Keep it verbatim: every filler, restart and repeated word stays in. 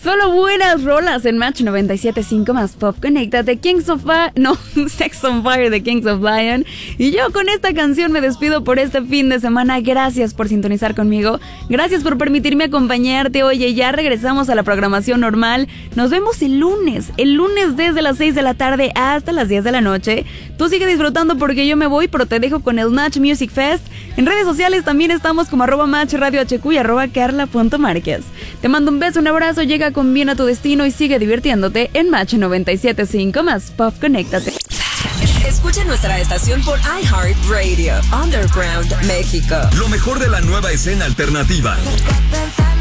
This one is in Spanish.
Solo buenas rolas en Match noventa y siete punto cinco más Pop. Conéctate, Kings of Fire, no, Sex on Fire de Kings of Lion. Y yo con esta canción me despido por este fin de semana. Gracias por sintonizar conmigo. Gracias por permitirme acompañarte. Oye, ya regresamos a la programación normal. Nos vemos el lunes. El lunes desde las seis de la tarde hasta las diez de la noche. Tú sigue disfrutando porque yo me voy, pero te dejo con el Match Music Fest. En redes sociales también estamos como arroba Match Radio H Q y arroba Carla punto Márquez. Te mando un beso, un abrazo, llega con bien a tu destino y sigue divirtiéndote en Match noventa y siete punto cinco más Pop. Conéctate. Escucha nuestra estación por iHeartRadio, Underground México. Lo mejor de la nueva escena alternativa.